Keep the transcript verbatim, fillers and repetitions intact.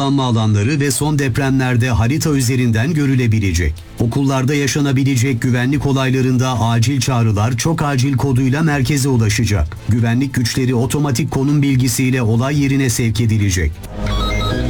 kapanma alanları ve son depremlerde harita üzerinden görülebilecek. Okullarda yaşanabilecek güvenlik olaylarında acil çağrılar çok acil koduyla merkeze ulaşacak. Güvenlik güçleri otomatik konum bilgisiyle olay yerine sevk edilecek.